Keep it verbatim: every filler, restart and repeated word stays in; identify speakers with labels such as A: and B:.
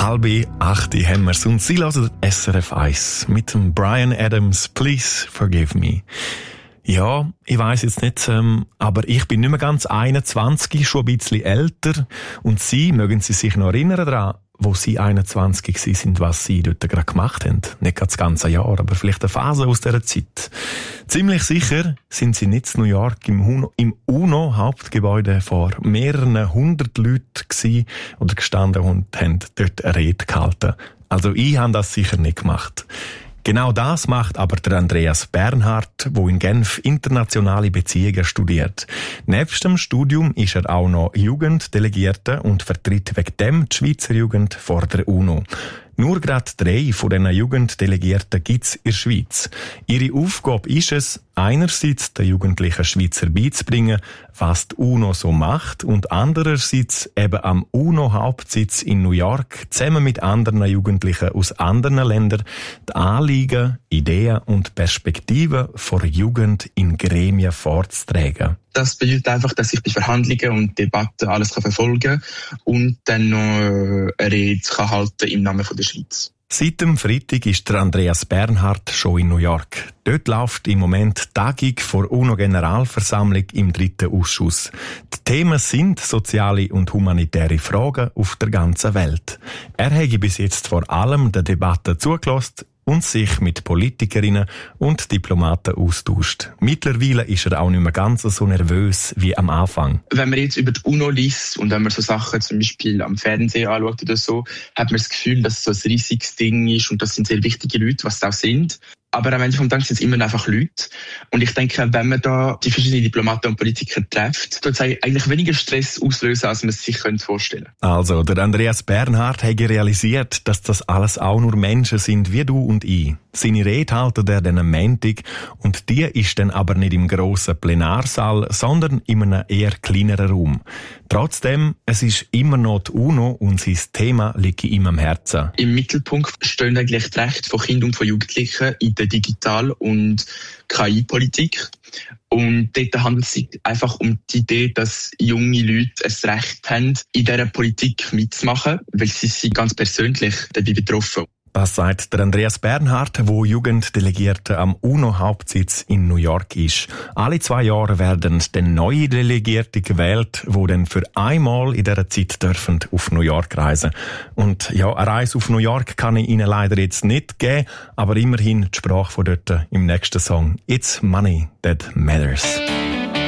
A: Halbe achte haben wir's und Sie hören S R F eins mit dem Bryan Adams, Please Forgive Me. Ja, ich weiss jetzt nicht, ähm, aber ich bin nicht mehr ganz einundzwanzig, schon ein bisschen älter. Und Sie, mögen Sie sich noch erinnern daran, wo Sie einundzwanzig sind, was Sie dort gerade gemacht haben? Nicht gerade das ganze Jahr, aber vielleicht eine Phase aus dieser Zeit. Ziemlich sicher sind Sie nicht in New York im UNO, im UNO-Hauptgebäude vor mehreren hundert Leuten gewesen oder gestanden und haben dort eine Rede gehalten. Also ich habe das sicher nicht gemacht. Genau das macht aber der Andreas Bernhardt, der in Genf internationale Beziehungen studiert. Nebst dem Studium ist er auch noch Jugenddelegierter und vertritt wegen dem die Schweizer Jugend vor der UNO. Nur gerade drei von diesen Jugenddelegierten gibt's in der Schweiz. Ihre Aufgabe ist es, einerseits den jugendlichen Schweizer beizubringen, was die UNO so macht, und andererseits eben am UNO-Hauptsitz in New York zusammen mit anderen Jugendlichen aus anderen Ländern die Anliegen, Ideen und Perspektiven vor Jugend in Gremien vorzutragen.
B: Das bedeutet einfach, dass ich bei Verhandlungen und Debatten alles verfolgen kann und dann noch eine Rede kann halten im Namen der Schweiz.
A: Seit dem Freitag ist der Andreas Bernhardt schon in New York. Dort läuft im Moment die Tagung vor UNO-Generalversammlung im dritten Ausschuss. Die Themen sind soziale und humanitäre Fragen auf der ganzen Welt. Er habe bis jetzt vor allem der Debatte zugelassen und sich mit Politikerinnen und Diplomaten austauscht. Mittlerweile ist er auch nicht mehr ganz so nervös wie am Anfang.
B: Wenn man jetzt über die UNO liest und wenn man so Sachen zum Beispiel am Fernsehen anschaut oder so, hat man das Gefühl, dass es so ein riesiges Ding ist und das sind sehr wichtige Leute, was sie auch sind. Aber am Ende vom Tag sind es immer einfach Leute. Und ich denke, wenn man da die verschiedenen Diplomaten und Politiker trifft, tut es eigentlich weniger Stress auslösen, als man es sich vorstellen könnte.
A: Also, der Andreas Bernhardt hat realisiert, dass das alles auch nur Menschen sind wie du und ich. Seine Rede hält er dann am Montag und die ist dann aber nicht im grossen Plenarsaal, sondern in einem eher kleineren Raum. Trotzdem, es ist immer noch die UNO und sein Thema liegt ihm am Herzen.
B: Im Mittelpunkt stehen eigentlich die Rechte von Kindern und von Jugendlichen in der Digital- und K I-Politik. Und dort handelt es sich einfach um die Idee, dass junge Leute ein Recht haben, in dieser Politik mitzumachen, weil sie sind ganz persönlich dabei betroffen.
A: Das sagt der Andreas Bernhardt, wo Jugenddelegierte am UNO-Hauptsitz in New York ist. Alle zwei Jahre werden dann neue Delegierte gewählt, die dann für einmal in dieser Zeit dürfen auf New York reisen. Und ja, eine Reise auf New York kann ich Ihnen leider jetzt nicht geben, aber immerhin die Sprache von dort im nächsten Song. It's Money That Matters.